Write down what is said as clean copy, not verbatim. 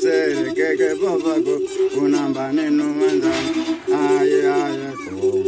zere keke baba ko kunamba ninu manza aye aye ko